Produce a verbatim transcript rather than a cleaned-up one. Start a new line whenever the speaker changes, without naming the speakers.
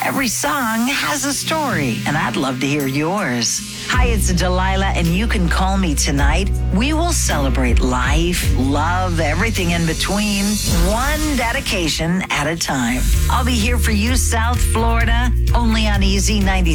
Every song has a story, and I'd love to hear yours. Hi, it's Delilah, and you can call me tonight. We will celebrate life, love, everything in between, one dedication at a time. I'll be here for you, South Florida, only on Easy ninety.